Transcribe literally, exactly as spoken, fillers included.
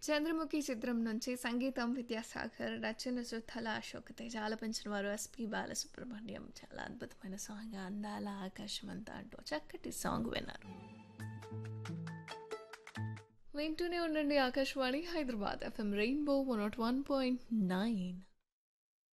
చంద్రముఖి చిత్రం నుంచి సంగీతం విద్యాసాగర్, రచన సుథల అశోక్ తేజ, ఆలపించిన వారు ఎస్పి బాలసుబ్రహ్మణ్యం. చాలా అద్భుతమైన సాంగ్, అందాల ఆకాశమంతా అంటూ చక్కటి సాంగ్ విన్నారు. వింటూనే ఉండండి Akashvani Hyderabad FM rainbow one not one point nine.